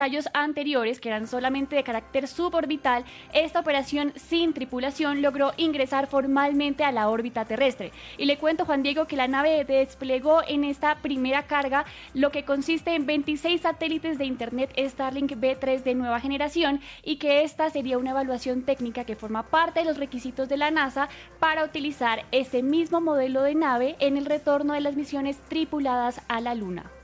ensayos anteriores, que eran solamente de carácter suborbital, esta operación sin tripulación logró ingresar formalmente a la órbita terrestre. Y le cuento, Juan Diego, que la nave desplegó en esta primera carga lo que consiste en 26 satélites de Internet Starlink V3 de nueva generación, y que esta sería una evaluación técnica que forma parte de los requisitos de la NASA para utilizar este mismo modelo de nave en el retorno de las misiones tripuladas a la Luna.